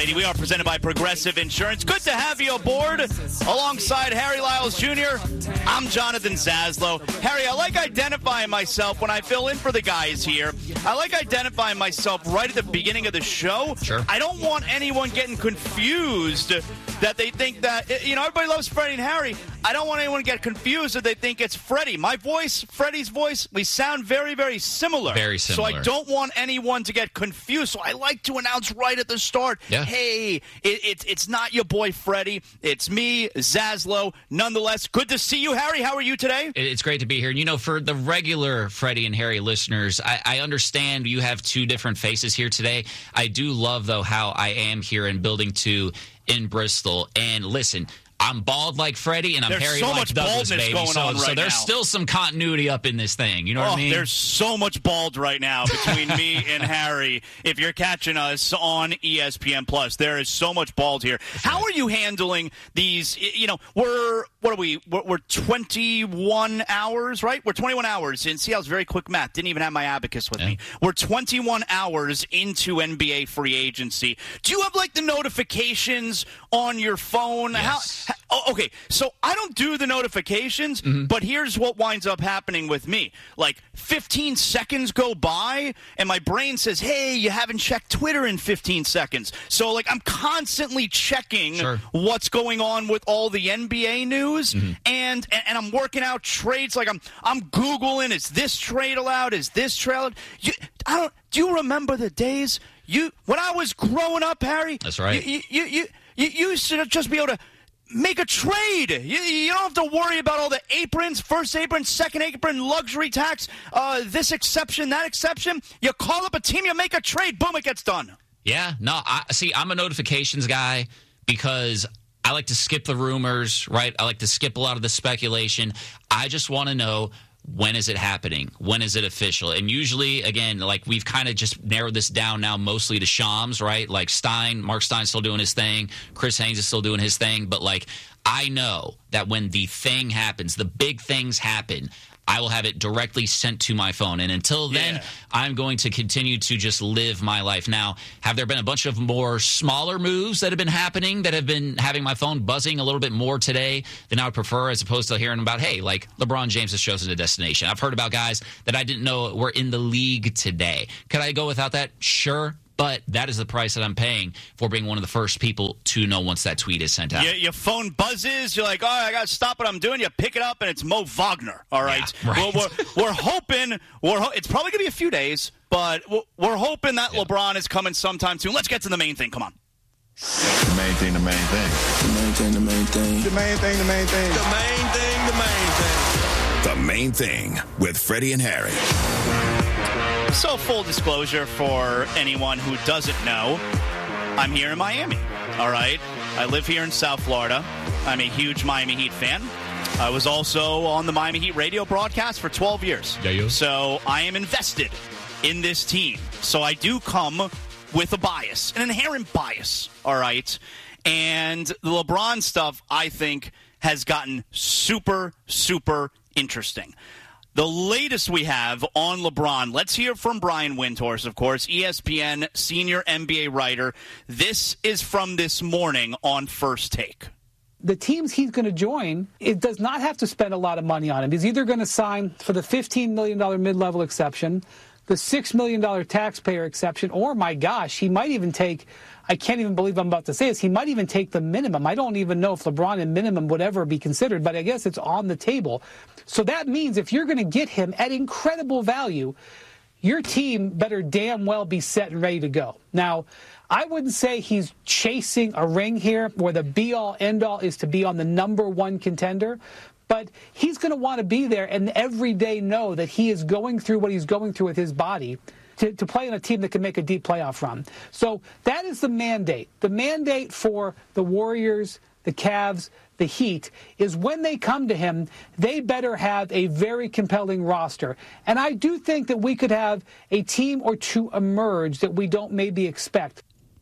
lady. We are presented by Progressive Insurance. Good to have you aboard. Alongside Harry Lyles Jr., I'm Jonathan Zaslow. Harry, I like identifying myself when I fill in for the guys here. I like identifying myself right at the beginning of the show. Sure. I don't want anyone getting confused that they think that, everybody loves Freddie and Harry. I don't want anyone to get confused that they think it's Freddie. My voice, Freddie's voice, we sound very, very similar. Very similar. So I don't want anyone to get confused. So I like to announce right at the start, hey, it's not your boy Freddie. It's me, Zaslow. Nonetheless, good to see you, Harry. How are you today? It's great to be here. And, for the regular Freddie and Harry listeners, I understand you have two different faces here today. I do love, though, how I am here in Building 2 in Bristol. And listen, I'm bald like Freddie, and I'm hairy so like much Douglas, baby. Going on so right there's now. still some continuity up in this thing. You know what I mean? There's so much bald right now between me and Harry. If you're catching us on ESPN+, there is so much bald here. How are you handling these? We're 21 hours, right? We're 21 hours in. See, I was very quick math. Didn't even have my abacus with me. We're 21 hours into NBA free agency. Do you have the notifications on your phone? Yes. Okay, so I don't do the notifications, but here's what winds up happening with me. 15 seconds go by, and my brain says, hey, you haven't checked Twitter in 15 seconds. So, I'm constantly checking what's going on with all the NBA news, and I'm working out trades. I'm Googling, is this trade allowed? Is this trade allowed? Do you remember the days when I was growing up, Harry? That's right. You used to just be able to make a trade. You don't have to worry about all the aprons, first apron, second apron, luxury tax, this exception, that exception. You call up a team, you make a trade, boom, it gets done. Yeah, no, I'm a notifications guy because I like to skip the rumors, right? I like to skip a lot of the speculation. I just want to know, when is it happening? When is it official? And usually, again, we've kind of just narrowed this down now mostly to Shams, right? Mark Stein's still doing his thing. Chris Haynes is still doing his thing. But, I know that when the thing happens, the big things happen, I will have it directly sent to my phone. And until then, I'm going to continue to just live my life. Now, have there been a bunch of more smaller moves that have been happening that have been having my phone buzzing a little bit more today than I would prefer, as opposed to hearing about, hey, LeBron James has chosen a destination. I've heard about guys that I didn't know were in the league today. Could I go without that? Sure. But that is the price that I'm paying for being one of the first people to know once that tweet is sent out. Your phone buzzes. You're like, all right, I got to stop what I'm doing. You pick it up, and it's Mo Wagner. All right. Yeah, right. Well, we're hoping. It's probably going to be a few days, but we're hoping that LeBron is coming sometime soon. Let's get to the main thing. Come on. The main thing, the main thing. The main thing, the main thing. The main thing, the main thing. The main thing, the main thing. The Main Thing with Freddie and Harry. So, full disclosure for anyone who doesn't know, I'm here in Miami, all right? I live here in South Florida. I'm a huge Miami Heat fan. I was also on the Miami Heat radio broadcast for 12 years. Yeah. So, I am invested in this team. So, I do come with a bias, an inherent bias, all right? And the LeBron stuff, I think, has gotten super, super interesting. The latest we have on LeBron, let's hear from Brian Windhorst, of course, ESPN senior NBA writer. This is from this morning on First Take. The teams he's going to join, it does not have to spend a lot of money on him. He's either going to sign for the $15 million mid-level exception, the $6 million taxpayer exception, or, my gosh, he might even take, I can't even believe I'm about to say this, he might even take the minimum. I don't even know if LeBron and minimum would ever be considered, but I guess it's on the table. So that means if you're going to get him at incredible value, your team better damn well be set and ready to go. Now, I wouldn't say he's chasing a ring here where the be-all, end-all is to be on the number one contender, but he's going to want to be there and every day know that he is going through what he's going through with his body to play on a team that can make a deep playoff run. So that is the mandate. The mandate for the Warriors, the Cavs, the Heat is when they come to him, they better have a very compelling roster. And I do think that we could have a team or two emerge that we don't maybe expect.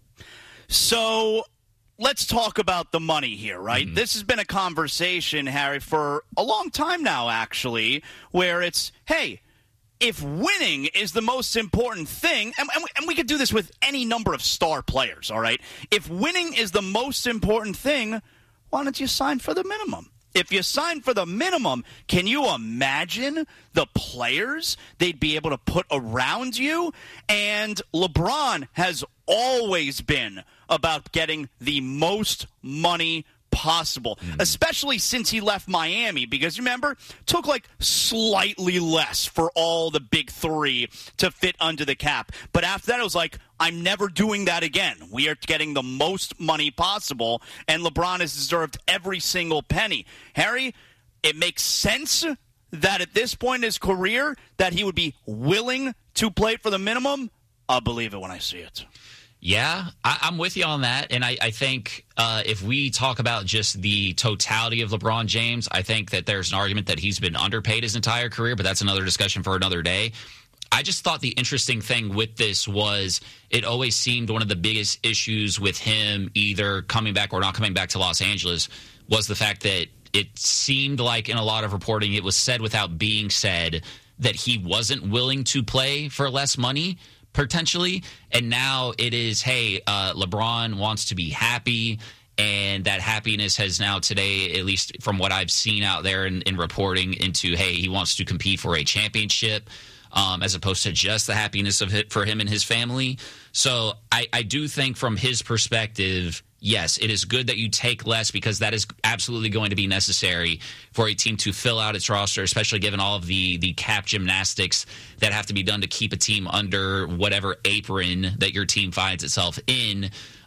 So let's talk about the money here, right? Mm-hmm. This has been a conversation, Harry, for a long time now, actually, where it's, hey, if winning is the most important thing, and we could do this with any number of star players, all right? If winning is the most important thing, why don't you sign for the minimum? If you sign for the minimum, can you imagine the players they'd be able to put around you? And LeBron has always been about getting the most money possible, especially since he left Miami, because remember, took like slightly less for all the big three to fit under the cap. But after that, it was like, I'm never doing that again. We are getting the most money possible, and LeBron has deserved every single penny. Harry, it makes sense that at this point in his career that he would be willing to play for the minimum. I'll believe it when I see it. Yeah, I'm with you on that. And I think if we talk about just the totality of LeBron James, I think that there's an argument that he's been underpaid his entire career, but that's another discussion for another day. I just thought the interesting thing with this was it always seemed one of the biggest issues with him either coming back or not coming back to Los Angeles was the fact that it seemed like in a lot of reporting it was said without being said that he wasn't willing to play for less money, potentially, and now it is, hey, LeBron wants to be happy, and that happiness has now today, at least from what I've seen out there in reporting into, hey, he wants to compete for a championship, as opposed to just the happiness of it for him and his family. So I do think from his perspective, yes, it is good that you take less because that is absolutely going to be necessary for a team to fill out its roster, especially given all of the cap gymnastics that have to be done to keep a team under whatever apron that your team finds itself in.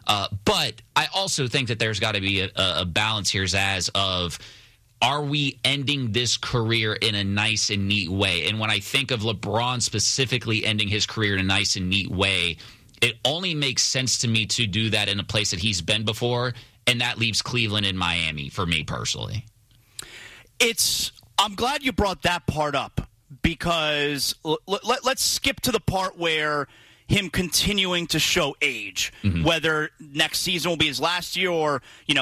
But I also think that there's got to be a balance here, Zaz, of are we ending this career in a nice and neat way? And when I think of LeBron specifically ending his career in a nice and neat way, it only makes sense to me to do that in a place that he's been before, and that leaves Cleveland and Miami for me personally. I'm glad you brought that part up because let's skip to the part where him continuing to show age, whether next season will be his last year or,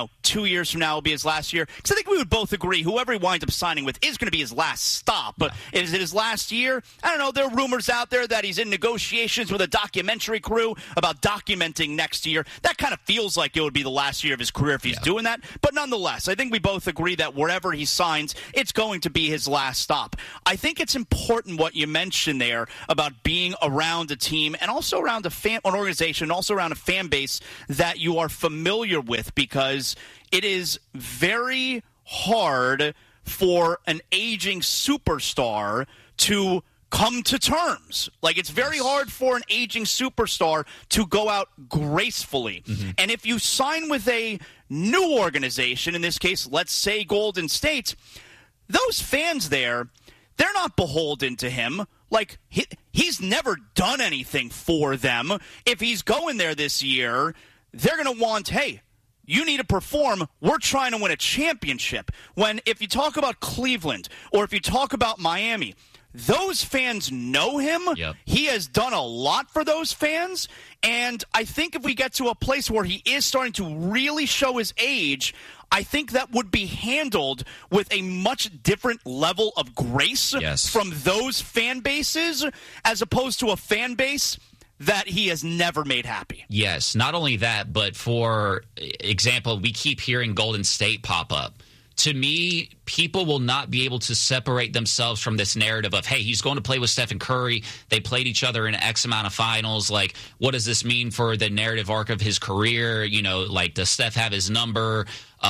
2 years from now will be his last year. Because I think we would both agree whoever he winds up signing with is going to be his last stop. But is it his last year? I don't know. There are rumors out there that he's in negotiations with a documentary crew about documenting next year. That kind of feels like it would be the last year of his career if he's doing that. But nonetheless, I think we both agree that wherever he signs, it's going to be his last stop. I think it's important what you mentioned there about being around a team and also around an organization, also around a fan base that you are familiar with, because it is very hard for an aging superstar to come to terms. Like, it's very hard for an aging superstar to go out gracefully. And if you sign with a new organization, in this case, let's say Golden State, those fans there, they're not beholden to him. Like, he's never done anything for them. If he's going there this year, they're going to want, hey, you need to perform. We're trying to win a championship. When if you talk about Cleveland or if you talk about Miami, those fans know him. Yep. He has done a lot for those fans. And I think if we get to a place where he is starting to really show his age, I think that would be handled with a much different level of grace from those fan bases as opposed to a fan base that he has never made happy. Yes, not only that, but for example, we keep hearing Golden State pop up. To me, people will not be able to separate themselves from this narrative of, hey, he's going to play with Stephen Curry. They played each other in X amount of finals. Like, what does this mean for the narrative arc of his career? Like, does Steph have his number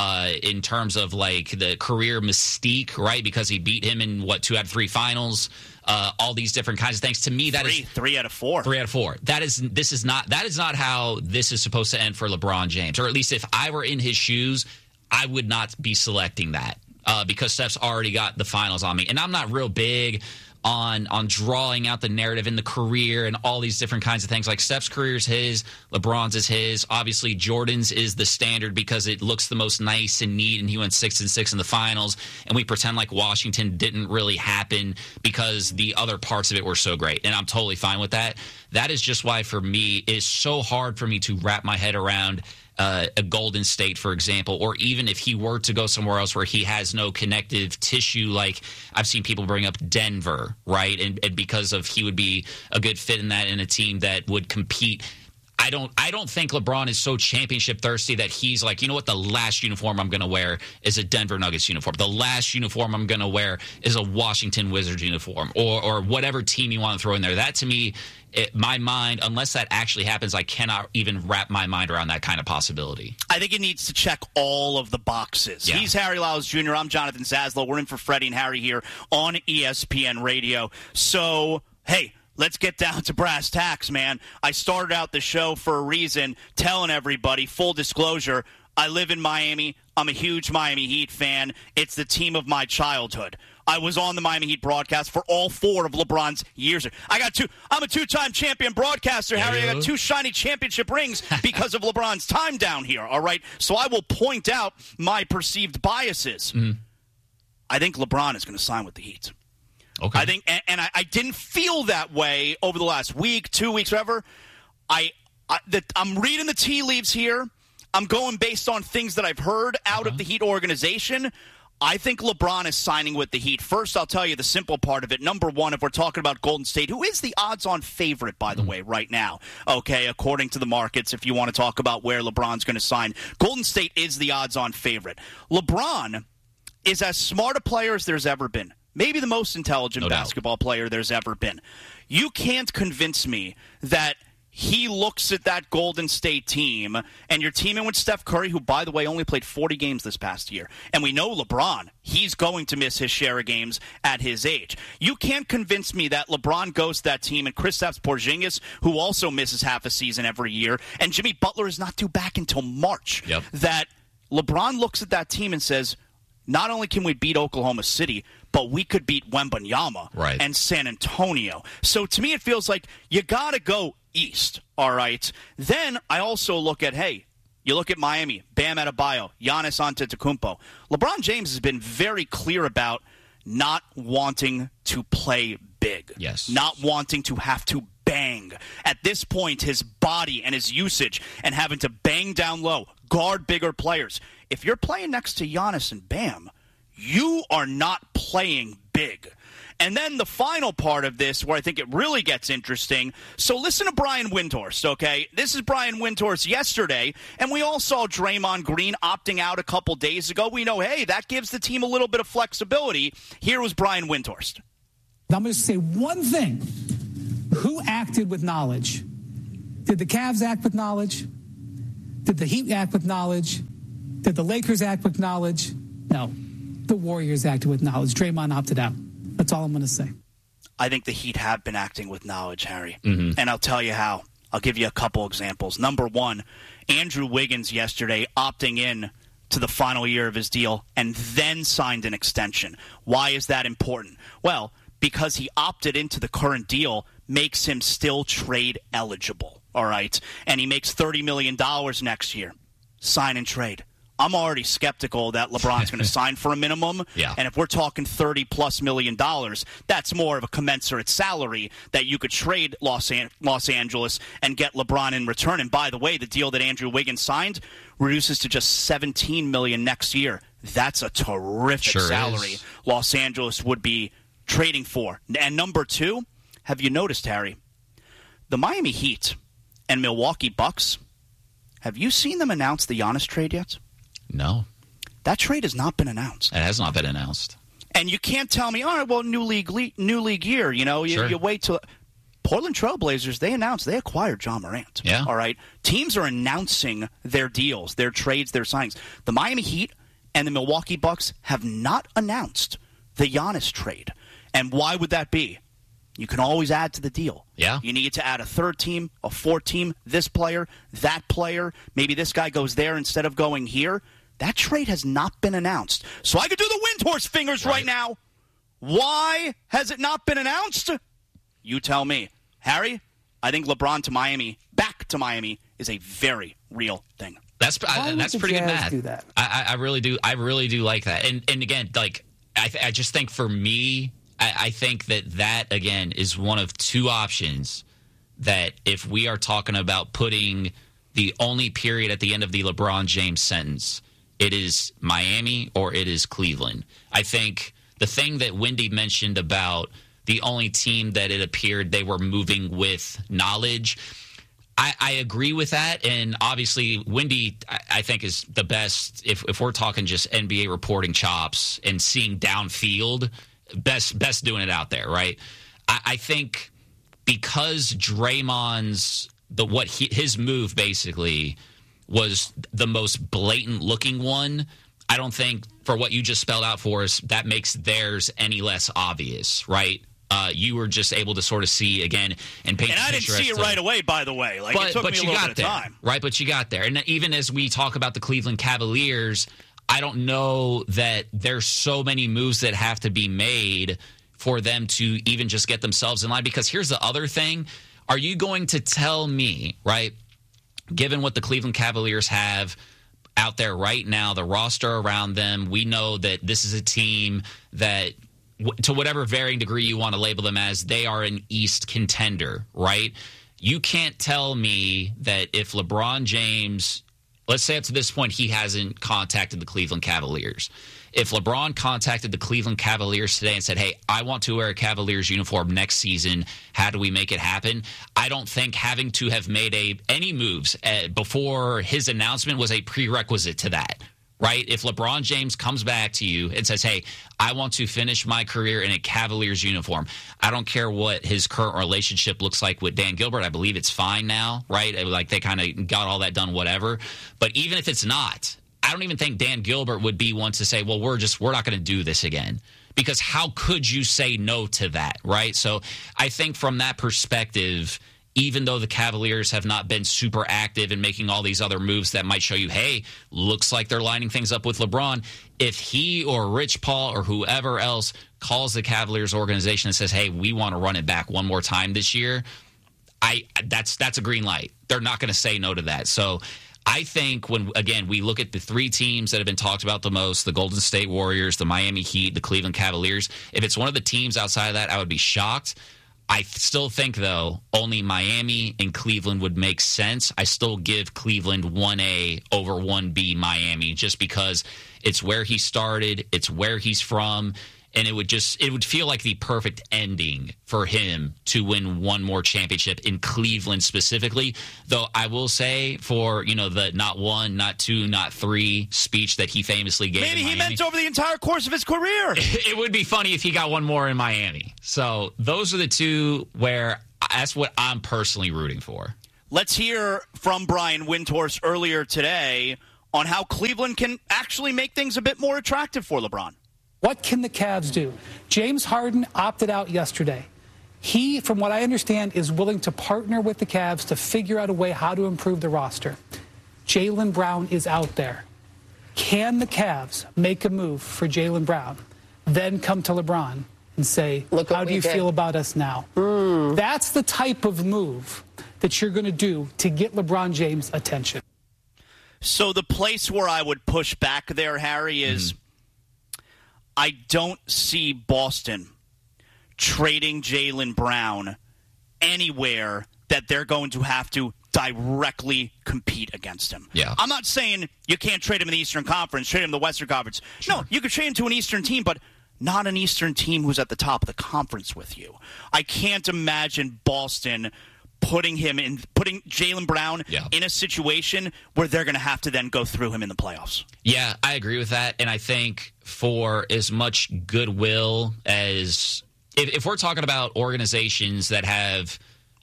in terms of, like, the career mystique, right? Because he beat him in, 2 out of 3 finals. All these different kinds of things. To me, that is 3 out of 4. 3 out of 4. That is not how this is supposed to end for LeBron James. Or at least if I were in his shoes, I would not be selecting that because Steph's already got the finals on me. And I'm not real big on drawing out the narrative in the career and all these different kinds of things. Like, Steph's career is his, LeBron's is his. Obviously, Jordan's is the standard because it looks the most nice and neat, and he went 6-6 in the finals. And we pretend like Washington didn't really happen because the other parts of it were so great. And I'm totally fine with that. That is just why, for me, it is so hard for me to wrap my head around a Golden State, for example, or even if he were to go somewhere else where he has no connective tissue, like I've seen people bring up Denver, right? And because of he would be a good fit in a team that would compete. I don't think LeBron is so championship thirsty that he's like, you know what, the last uniform I'm going to wear is a Denver Nuggets uniform. The last uniform I'm going to wear is a Washington Wizards uniform or whatever team you want to throw in there. That to me, my mind, unless that actually happens, I cannot even wrap my mind around that kind of possibility. I think it needs to check all of the boxes. Yeah. He's Harry Lyles Jr. I'm Jonathan Zaslow. We're in for Freddie and Harry here on ESPN Radio. So, hey, let's get down to brass tacks, man. I started out the show for a reason, telling everybody, full disclosure, I live in Miami. I'm a huge Miami Heat fan. It's the team of my childhood. I was on the Miami Heat broadcast for all 4 of LeBron's years. I'm a 2-time champion broadcaster, Harry. I got 2 shiny championship rings because of LeBron's time down here, all right? So I will point out my perceived biases. Mm-hmm. I think LeBron is going to sign with the Heat. Okay. I think, and I didn't feel that way over the last week, 2 weeks, whatever. I'm reading the tea leaves here. I'm going based on things that I've heard out of the Heat organization. I think LeBron is signing with the Heat. First, I'll tell you the simple part of it. Number one, if we're talking about Golden State, who is the odds-on favorite, by the way, right now, okay, according to the markets, if you want to talk about where LeBron's going to sign, Golden State is the odds-on favorite. LeBron is as smart a player as there's ever been. Maybe the most intelligent basketball player there's ever been. You can't convince me that he looks at that Golden State team, and you're teaming with Steph Curry, who, by the way, only played 40 games this past year. And we know LeBron, he's going to miss his share of games at his age. You can't convince me that LeBron goes to that team, and Kristaps Porzingis, who also misses half a season every year, and Jimmy Butler is not due back until March, that LeBron looks at that team and says, not only can we beat Oklahoma City, but we could beat Wembanyama and San Antonio. So to me, it feels like you got to go east, all right? Then I also look at, hey, you look at Miami, Bam Adebayo, Giannis Antetokounmpo. LeBron James has been very clear about not wanting to play big, not wanting to have to bang. At this point, his body and his usage and having to bang down low, guard bigger players. If you're playing next to Giannis and Bam, you are not playing big. And then the final part of this, where I think it really gets interesting, so listen to Brian Windhorst, okay? This is Brian Windhorst yesterday, and we all saw Draymond Green opting out a couple days ago. We know, hey, that gives the team a little bit of flexibility. Here was Brian Windhorst. I'm going to say one thing. Who acted with knowledge? Did the Cavs act with knowledge? Did the Heat act with knowledge? Did the Lakers act with knowledge? No. The Warriors acted with knowledge. Draymond opted out. That's all I'm going to say. I think the Heat have been acting with knowledge, Harry. And I'll tell you how. I'll give you a couple examples. Number one, Andrew Wiggins yesterday opting in to the final year of his deal and then signed an extension. Why is that important? Well, because he opted into the current deal makes him still trade eligible, all right? And he makes $30 million next year. Sign and trade. I'm already skeptical that LeBron's going to sign for a minimum. And if we're talking $30+ million, that's more of a commensurate salary that you could trade Los Angeles and get LeBron in return. And by the way, the deal that Andrew Wiggins signed reduces to just $17 million next year. That's a terrific salary Los Angeles would be trading for. And number two, have you noticed, Harry, the Miami Heat and Milwaukee Bucks, have you seen them announce the Giannis trade yet? No. That trade has not been announced. It has not been announced. And you can't tell me, all right, well, new league year, you know, you wait till Portland Trailblazers, they announced they acquired John Morant. All right. Teams are announcing their deals, their trades, their signings. The Miami Heat and the Milwaukee Bucks have not announced the Giannis trade. And why would that be? You can always add to the deal. You need to add a third team, a fourth team, this player, that player. Maybe this guy goes there instead of going here. That trade has not been announced. So I could do the Windhorst fingers right now. Why has it not been announced? You tell me. Harry, I think LeBron to Miami, back to Miami, is a very real thing. That's pretty good math. Do that? I really do. I really do like that. And again, like I just think for me, I think that again is one of two options that if we are talking about putting the only period at the end of the LeBron James sentence. It is Miami or it is Cleveland. I think the thing that Wendy mentioned about the only team that it appeared they were moving with knowledge, I agree with that. And obviously, Wendy, I think, is the best, if we're talking just NBA reporting chops and seeing downfield, best doing it out there, right? I think because Draymond's, his move basically was the most blatant looking one, I don't think for what you just spelled out for us, that makes theirs any less obvious, right? You were just able to sort of see again and paint. And I didn't see it right away, by the way. Like, it took me a little bit of time. Right, but you got there. And even as we talk about the Cleveland Cavaliers, I don't know that there's so many moves that have to be made for them to even just get themselves in line. Because here's the other thing. Are you going to tell me, right, given what the Cleveland Cavaliers have out there right now, the roster around them, we know that this is a team that, to whatever varying degree you want to label them as, they are an East contender, right? You can't tell me that if LeBron James, let's say up to this point, he hasn't contacted the Cleveland Cavaliers. If LeBron contacted the Cleveland Cavaliers today and said, hey, I want to wear a Cavaliers uniform next season, how do we make it happen? I don't think having to have made any moves before his announcement was a prerequisite to that, right? If LeBron James comes back to you and says, hey, I want to finish my career in a Cavaliers uniform, I don't care what his current relationship looks like with Dan Gilbert. I believe it's fine now, right? Like, they kind of got all that done, whatever. But even if it's not, I don't even think Dan Gilbert would be one to say, well, we're not going to do this again. Because how could you say no to that, right? So I think from that perspective, even though the Cavaliers have not been super active in making all these other moves that might show you, hey, looks like they're lining things up with LeBron, if he or Rich Paul or whoever else calls the Cavaliers organization and says, hey, we want to run it back one more time this year, that's a green light. They're not going to say no to that. So I think when, again, we look at the three teams that have been talked about the most, the Golden State Warriors, the Miami Heat, the Cleveland Cavaliers, if it's one of the teams outside of that, I would be shocked. I still think, though, only Miami and Cleveland would make sense. I still give Cleveland 1A over 1B Miami just because it's where he started, it's where he's from, and it would feel like the perfect ending for him to win one more championship in Cleveland specifically. Though I will say, for the not one, not two, not three speech that he famously gave maybe in he Miami, meant over the entire course of his career. It would be funny if he got one more in Miami. So those are the two where that's what I'm personally rooting for. Let's hear from Brian Windhorst earlier today on how Cleveland can actually make things a bit more attractive for LeBron. What can the Cavs do? James Harden opted out yesterday. He, from what I understand, is willing to partner with the Cavs to figure out a way how to improve the roster. Jaylen Brown is out there. Can the Cavs make a move for Jaylen Brown, then come to LeBron and say, how do you feel about us now? That's the type of move that you're going to do to get LeBron James' attention. So the place where I would push back there, Harry, is I don't see Boston trading Jaylen Brown anywhere that they're going to have to directly compete against him. Yeah. I'm not saying you can't trade him in the Eastern Conference, trade him in the Western Conference. Sure. No, you could trade him to an Eastern team, but not an Eastern team who's at the top of the conference with you. I can't imagine Boston putting Jaylen Brown in a situation where they're going to have to then go through him in the playoffs. Yeah, I agree with that. And I think for as much goodwill as if we're talking about organizations that have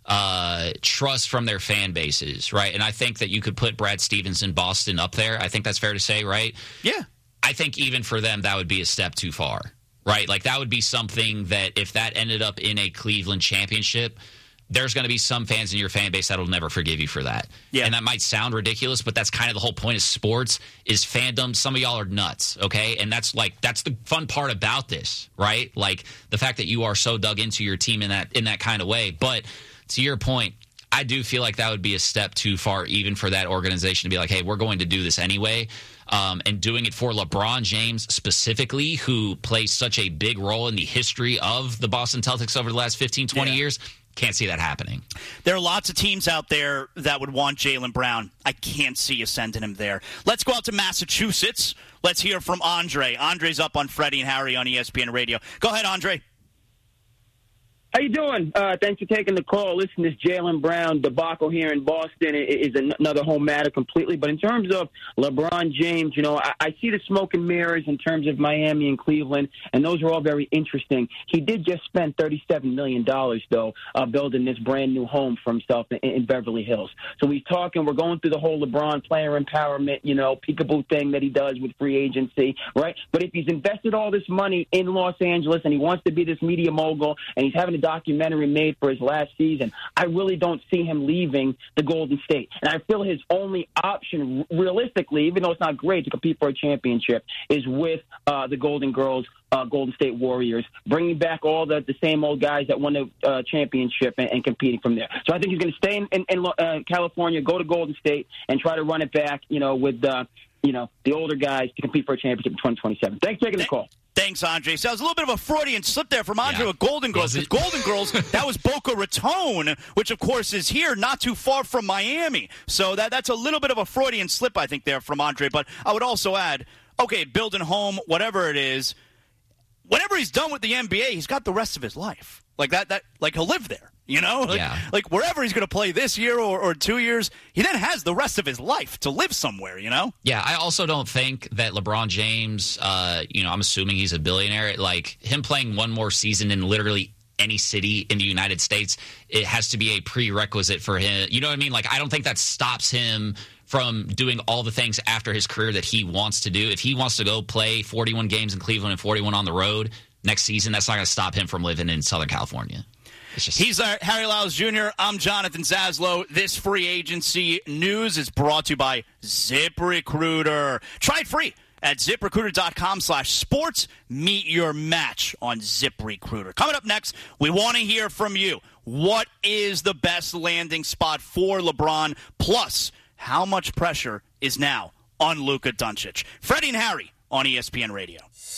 trust from their fan bases, right? And I think that you could put Brad Stevens in Boston up there. I think that's fair to say, right? Yeah. I think even for them, that would be a step too far, right? Like, that would be something that if that ended up in a Cleveland championship, there's going to be some fans in your fan base that will never forgive you for that. Yeah. And that might sound ridiculous, but that's kind of the whole point of sports is fandom. Some of y'all are nuts, okay? And that's the fun part about this, right? Like, the fact that you are so dug into your team in that kind of way. But to your point, I do feel like that would be a step too far even for that organization to be like, hey, we're going to do this anyway. And doing it for LeBron James specifically, who plays such a big role in the history of the Boston Celtics over the last 15, 20 years, Can't see that happening. There are lots of teams out there that would want Jaylen Brown. I can't see you sending him there. Let's go out to Massachusetts. Let's hear from Andre. Andre's up on Freddie and Harry on ESPN Radio. Go ahead, Andre. How you doing? Thanks for taking the call. Listen, this Jaylen Brown debacle here in Boston is another whole matter completely. But in terms of LeBron James, I see the smoke and mirrors in terms of Miami and Cleveland, and those are all very interesting. He did just spend $37 million, though, building this brand-new home for himself in Beverly Hills. So we're going through the whole LeBron player empowerment, peekaboo thing that he does with free agency, right? But if he's invested all this money in Los Angeles and he wants to be this media mogul and he's having a documentary made for his last season, I really don't see him leaving the Golden State. And I feel his only option, realistically, even though it's not great to compete for a championship, is with the Golden Girls, Golden State Warriors, bringing back all the same old guys that won the championship and competing from there. So I think he's going to stay in California, go to Golden State, and try to run it back, with the older guys to compete for a championship in 2027. Thanks for taking the call. Thanks, Andre. So that was a little bit of a Freudian slip there from Andre with Golden Girls. Because Golden Girls, that was Boca Raton, which, of course, is here not too far from Miami. So that's a little bit of a Freudian slip, I think, there from Andre. But I would also add, okay, building home, whatever it is, whenever he's done with the NBA, he's got the rest of his life. Like he'll live there. Like wherever he's going to play this year or 2 years, he then has the rest of his life to live somewhere, Yeah, I also don't think that LeBron James, I'm assuming he's a billionaire, like him playing one more season in literally any city in the United States, it has to be a prerequisite for him. You know what I mean? Like, I don't think that stops him from doing all the things after his career that he wants to do. If he wants to go play 41 games in Cleveland and 41 on the road next season, that's not going to stop him from living in Southern California. He's Harry Lyles Jr. I'm Jonathan Zaslow. This free agency news is brought to you by ZipRecruiter. Try it free at ZipRecruiter.com/sports. Meet your match on ZipRecruiter. Coming up next, we want to hear from you. What is the best landing spot for LeBron? Plus, how much pressure is now on Luka Doncic? Freddie and Harry on ESPN Radio.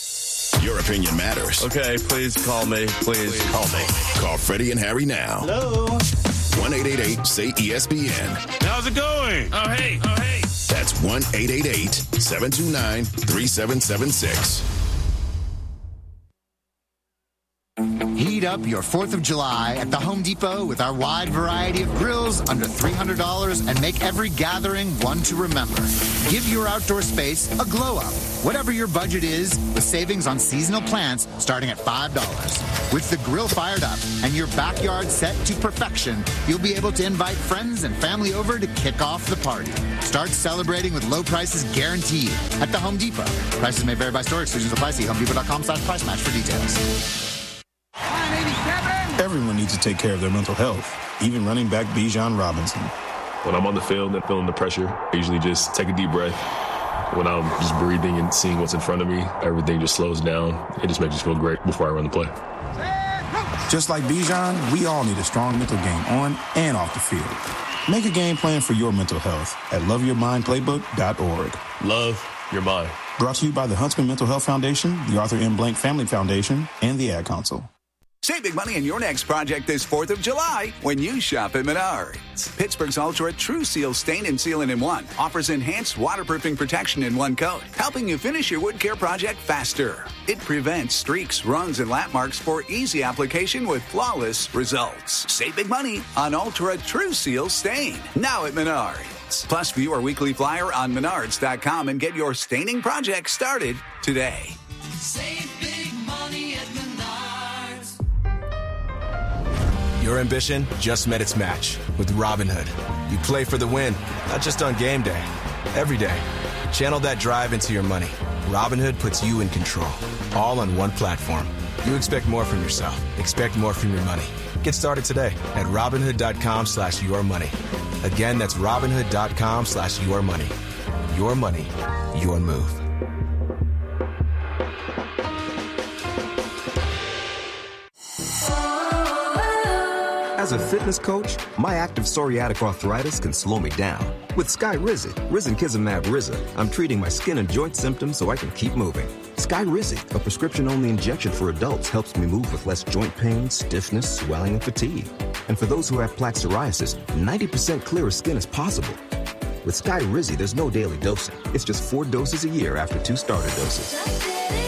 Your opinion matters. Okay, please call me. Please call me. Call Freddie and Harry now. Hello. 1-888-SAY-ESPN. How's it going? Oh, hey. That's 1-888-729-3776. Heat up your 4th of July at the Home Depot with our wide variety of grills under $300 and make every gathering one to remember. Give your outdoor space a glow up. Whatever your budget is, with savings on seasonal plants starting at $5. With the grill fired up and your backyard set to perfection, you'll be able to invite friends and family over to kick off the party. Start celebrating with low prices guaranteed at the Home Depot. Prices may vary by store. Exclusions apply. See HomeDepot.com/price match for details. Everyone needs to take care of their mental health, even running back Bijan Robinson. When I'm on the field and feeling the pressure, I usually just take a deep breath. When I'm just breathing and seeing what's in front of me, everything just slows down. It just makes me feel great before I run the play. Just like Bijan, we all need a strong mental game on and off the field. Make a game plan for your mental health at loveyourmindplaybook.org. Love your mind. Brought to you by the Huntsman Mental Health Foundation, the Arthur M. Blank Family Foundation, and the Ad Council. Save big money on your next project this 4th of July when you shop at Menards. Pittsburgh's Ultra True Seal Stain and Seal in One offers enhanced waterproofing protection in one coat, helping you finish your wood care project faster. It prevents streaks, runs, and lap marks for easy application with flawless results. Save big money on Ultra True Seal Stain, now at Menards. Plus, view our weekly flyer on Menards.com and get your staining project started today. Save big money at Menards. Your ambition just met its match with Robinhood. You play for the win, not just on game day, every day. Channel that drive into your money. Robinhood puts you in control, all on one platform. You expect more from yourself. Expect more from your money. Get started today at Robinhood.com/yourmoney. Again, that's Robinhood.com/yourmoney. Your money, your move. As a fitness coach, my active psoriatic arthritis can slow me down. With Skyrizi, Risankizumab Riza, I'm treating my skin and joint symptoms so I can keep moving. Skyrizi, a prescription-only injection for adults, helps me move with less joint pain, stiffness, swelling, and fatigue. And for those who have plaque psoriasis, 90% clearer skin is possible. With Skyrizi, there's no daily dosing. It's just 4 doses a year after 2 starter doses.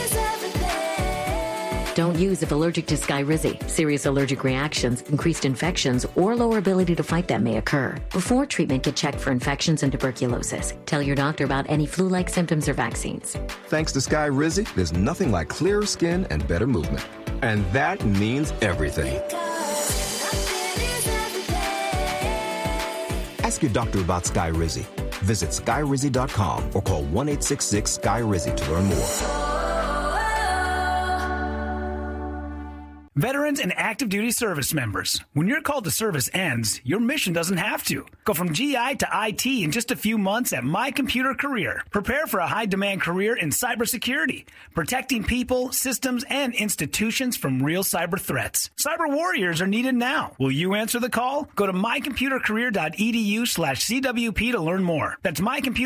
Don't use if allergic to Skyrizi. Serious allergic reactions, increased infections, or lower ability to fight them may occur. Before treatment, get checked for infections and tuberculosis. Tell your doctor about any flu-like symptoms or vaccines. Thanks to Skyrizi, there's nothing like clearer skin and better movement. And that means everything. Ask your doctor about Skyrizi. Visit Skyrizi.com or call 1-866-SKY-RIZI to learn more. Veterans and active duty service members, when your call to service ends, your mission doesn't have to. Go from GI to IT in just a few months at My Computer Career. Prepare for a high-demand career in cybersecurity, protecting people, systems, and institutions from real cyber threats. Cyber warriors are needed now. Will you answer the call? Go to mycomputercareer.edu/CWP to learn more. That's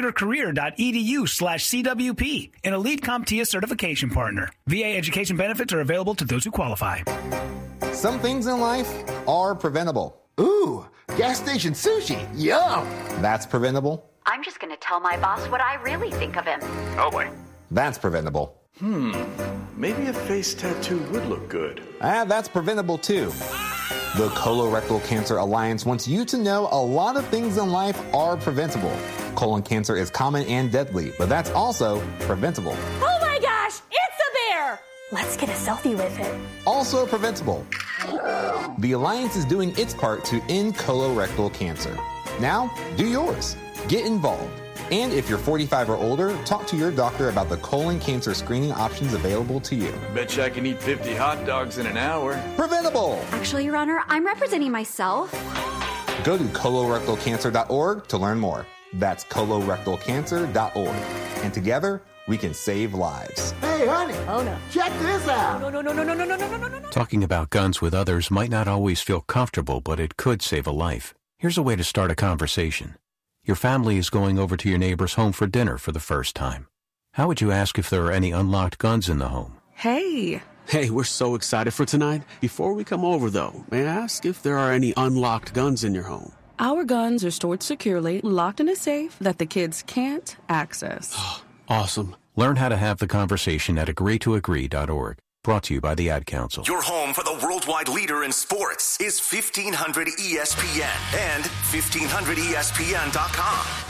mycomputercareer.edu/CWP, an elite CompTIA certification partner. VA education benefits are available to those who qualify. Some things in life are preventable. Ooh, gas station sushi. Yum. That's preventable. I'm just going to tell my boss what I really think of him. Oh, boy. That's preventable. Maybe a face tattoo would look good. That's preventable, too. The Colorectal Cancer Alliance wants you to know a lot of things in life are preventable. Colon cancer is common and deadly, but that's also preventable. Oh, my gosh, it's a bear! Let's get a selfie with it. Also preventable. The Alliance is doing its part to end colorectal cancer. Now, do yours. Get involved. And if you're 45 or older, talk to your doctor about the colon cancer screening options available to you. Bet you I can eat 50 hot dogs in an hour. Preventable! Actually, Your Honor, I'm representing myself. Go to colorectalcancer.org to learn more. That's colorectalcancer.org. And together, we can save lives. Hey, honey. Oh, no. Check this out. No. Talking about guns with others might not always feel comfortable, but it could save a life. Here's a way to start a conversation. Your family is going over to your neighbor's home for dinner for the first time. How would you ask if there are any unlocked guns in the home? Hey, we're so excited for tonight. Before we come over, though, may I ask if there are any unlocked guns in your home? Our guns are stored securely, locked in a safe that the kids can't access. Awesome. Learn how to have the conversation at agreetoagree.org. Brought to you by the Ad Council. Your home for the worldwide leader in sports is 1500 ESPN and 1500ESPN.com.